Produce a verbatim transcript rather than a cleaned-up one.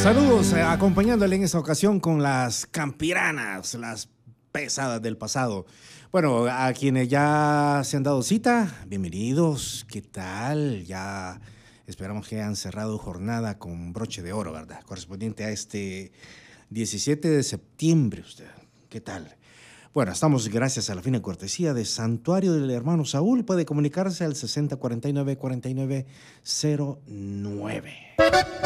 Saludos, eh, acompañándole en esta ocasión con las campiranas, las pesadas del pasado. Bueno, a quienes ya se han dado cita, bienvenidos, ¿qué tal? Ya esperamos que hayan cerrado jornada con broche de oro, ¿verdad? Correspondiente a este diecisiete de septiembre, usted, ¿qué tal? Bueno, estamos gracias a la fina cortesía de Santuario del Hermano Saúl. Puede comunicarse al sesenta cuarenta y nueve cuarenta y nueve cero nueve.